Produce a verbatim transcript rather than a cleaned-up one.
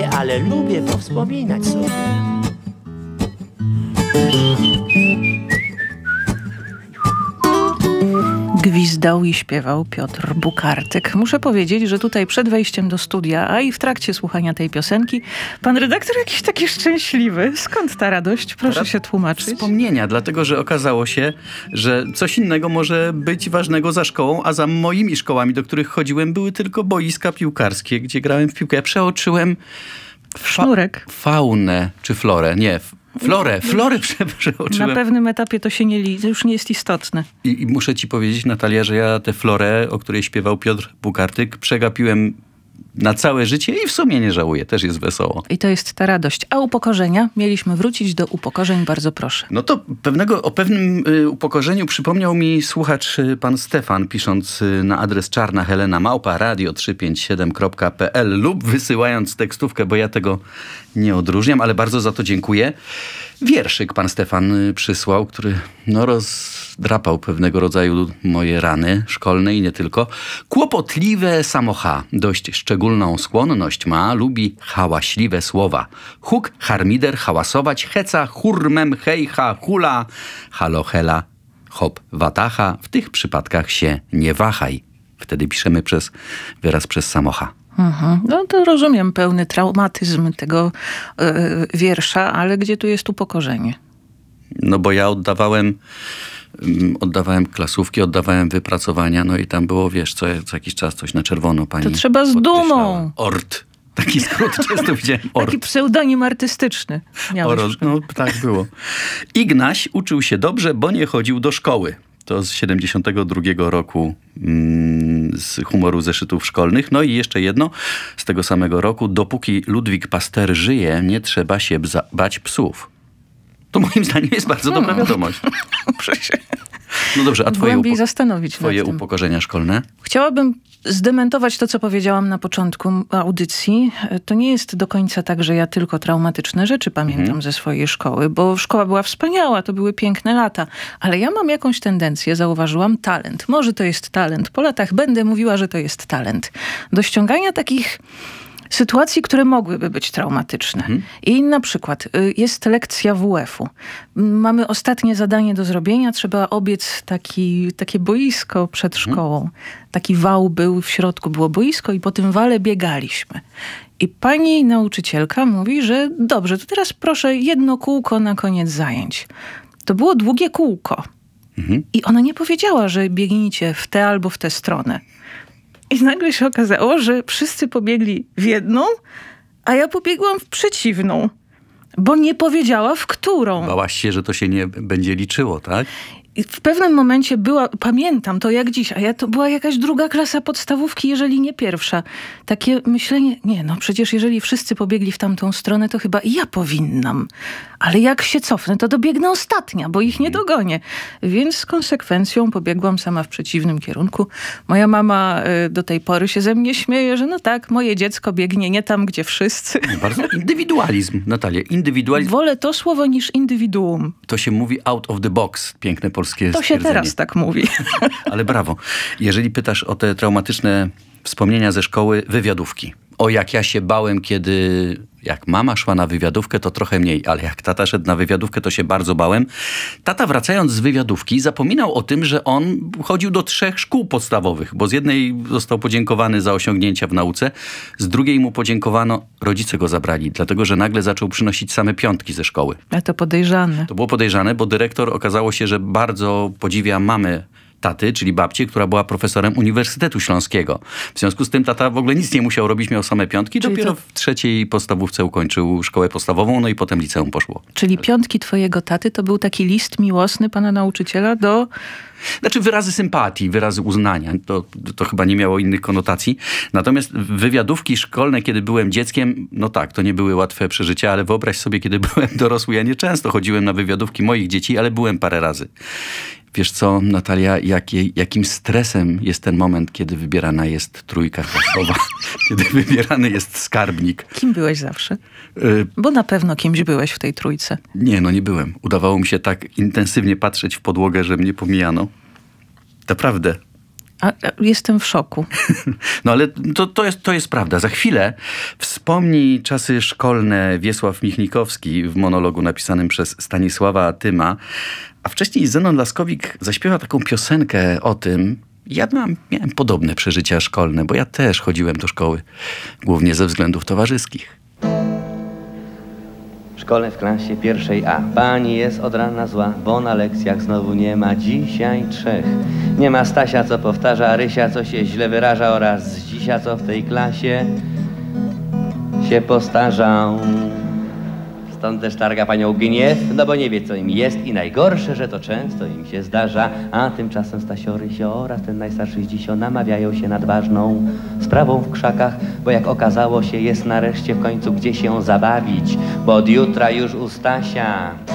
nie, ale lubię powspominać sobie. Gwizdał i śpiewał Piotr Bukartyk. Muszę powiedzieć, że tutaj przed wejściem do studia, a i w trakcie słuchania tej piosenki, pan redaktor jakiś taki szczęśliwy. Skąd ta radość? Proszę się tłumaczyć. Wspomnienia, dlatego że okazało się, że coś innego może być ważnego za szkołą, a za moimi szkołami, do których chodziłem, były tylko boiska piłkarskie, gdzie grałem w piłkę. Ja przeoczyłem fa- Sznurek. faunę czy florę. Nie, Florę, florę prze, przeoczyłem. Na pewnym etapie to się nie li, to już nie jest istotne. I, I muszę ci powiedzieć, Natalia, że ja tę florę, o której śpiewał Piotr Bukartyk, przegapiłem na całe życie i w sumie nie żałuję. Też jest wesoło. I to jest ta radość. A upokorzenia? Mieliśmy wrócić do upokorzeń, bardzo proszę. No to pewnego, o pewnym y, upokorzeniu przypomniał mi słuchacz y, pan Stefan, pisząc y, na adres czarna helena małpa radio trzysta pięćdziesiąt siedem kropka p l lub wysyłając tekstówkę, bo ja tego nie odróżniam, ale bardzo za to dziękuję. Wierszyk pan Stefan y, przysłał, który no rozdrapał pewnego rodzaju moje rany szkolne i nie tylko. Kłopotliwe samocha, dość szczególną skłonność ma, lubi hałaśliwe słowa. Huk, harmider, hałasować, heca, hurmem, hejcha, hula, halo, hela, hop, watacha. W tych przypadkach się nie wahaj. Wtedy piszemy przez wyraz przez samocha. Mhm. No to rozumiem pełny traumatyzm tego yy, wiersza, ale gdzie tu jest upokorzenie? No bo ja oddawałem, um, oddawałem klasówki, oddawałem wypracowania, no i tam było, wiesz, co, co jakiś czas coś na czerwono pani To trzeba z dumą. Ort. Taki skrót często widziałem. Ort. Taki pseudonim artystyczny miałeś. Ort. No tak było. Ignaś uczył się dobrze, bo nie chodził do szkoły. To z siedemdziesiątego drugiego roku mm, z humoru zeszytów szkolnych. No i jeszcze jedno z tego samego roku. Dopóki Ludwik Pasteur żyje, nie trzeba się bza- bać psów. To moim zdaniem jest bardzo dobra wiadomość. Muszę się No dobrze, a twoje, głębiej upo- zastanowić twoje nad tym. upokorzenia szkolne? Chciałabym zdementować to, co powiedziałam na początku audycji. To nie jest do końca tak, że ja tylko traumatyczne rzeczy pamiętam Mhm. ze swojej szkoły, bo szkoła była wspaniała, to były piękne lata. Ale ja mam jakąś tendencję, zauważyłam, talent. Może to jest talent. Po latach będę mówiła, że to jest talent. Do ściągania takich sytuacji, które mogłyby być traumatyczne. Mhm. I na przykład y, jest lekcja W F-u. Mamy ostatnie zadanie do zrobienia. Trzeba obiec taki, takie boisko przed Mhm. szkołą. Taki wał był, w środku było boisko i po tym wale biegaliśmy. I pani nauczycielka mówi, że dobrze, to teraz proszę jedno kółko na koniec zajęć. To było długie kółko. Mhm. I ona nie powiedziała, że biegnijcie w tę albo w tę stronę. I nagle się okazało, że wszyscy pobiegli w jedną, a ja pobiegłam w przeciwną, bo nie powiedziała w którą. Bałaś się, że to się nie będzie liczyło, tak? I w pewnym momencie była, pamiętam to jak dziś, a ja to była jakaś druga klasa podstawówki, jeżeli nie pierwsza. Takie myślenie, nie no przecież jeżeli wszyscy pobiegli w tamtą stronę, to chyba i ja powinnam. Ale jak się cofnę, to dobiegnę ostatnia, bo ich nie dogonię. Więc z konsekwencją pobiegłam sama w przeciwnym kierunku. Moja mama y, do tej pory się ze mnie śmieje, że no tak, moje dziecko biegnie nie tam, gdzie wszyscy. Bardzo indywidualizm, Natalia. Indywidualizm. Wolę to słowo niż indywiduum. To się mówi out of the box. Piękne polskie To się stwierdzenie. teraz tak mówi. Ale brawo. Jeżeli pytasz o te traumatyczne wspomnienia ze szkoły, wywiadówki. O, jak ja się bałem, kiedy jak mama szła na wywiadówkę, to trochę mniej, ale jak tata szedł na wywiadówkę, to się bardzo bałem. Tata, wracając z wywiadówki, zapominał o tym, że on chodził do trzech szkół podstawowych, bo z jednej został podziękowany za osiągnięcia w nauce, z drugiej mu podziękowano, rodzice go zabrali, dlatego że nagle zaczął przynosić same piątki ze szkoły. A to podejrzane. To było podejrzane, bo dyrektor okazało się, że bardzo podziwia mamę taty, czyli babcię, która była profesorem Uniwersytetu Śląskiego. W związku z tym tata w ogóle nic nie musiał robić, miał same piątki. Czyli Dopiero to- w trzeciej podstawówce ukończył szkołę podstawową, no i potem liceum poszło. Czyli piątki twojego taty to był taki list miłosny pana nauczyciela do... Znaczy wyrazy sympatii, wyrazy uznania. To, to chyba nie miało innych konotacji. Natomiast wywiadówki szkolne, kiedy byłem dzieckiem, no tak, to nie były łatwe przeżycia, ale wyobraź sobie, kiedy byłem dorosły, ja nieczęsto chodziłem na wywiadówki moich dzieci, ale byłem parę razy. Wiesz co, Natalia, jakie, jakim stresem jest ten moment, kiedy wybierana jest trójka klasowa, kiedy wybierany jest skarbnik. Kim byłeś zawsze? Y, Bo na pewno kimś byłeś w tej trójce. nie, no nie byłem. Udawało mi się tak intensywnie patrzeć w podłogę, że mnie pomijano. Naprawdę. A, a jestem w szoku. No ale to, to, jest, to jest prawda. Za chwilę wspomni czasy szkolne Wiesław Michnikowski w monologu napisanym przez Stanisława Tyma, a wcześniej Zenon Laskowik zaśpiewa taką piosenkę o tym. Ja miałem, miałem podobne przeżycia szkolne, bo ja też chodziłem do szkoły, głównie ze względów towarzyskich. W szkole w klasie pierwszej A pani jest od rana zła, bo na lekcjach znowu nie ma dzisiaj trzech. Nie ma Stasia, co powtarza, Rysia, co się źle wyraża, oraz Zdzisia, co w tej klasie się postarzał. Stąd też targa panią gniew, no bo nie wie, co im jest, i najgorsze, że to często im się zdarza. A tymczasem Stasio, Rysio oraz ten najstarszy Zdzisio namawiają się nad ważną sprawą w krzakach, bo jak okazało się, jest nareszcie w końcu gdzie się zabawić, bo od jutra już u Stasia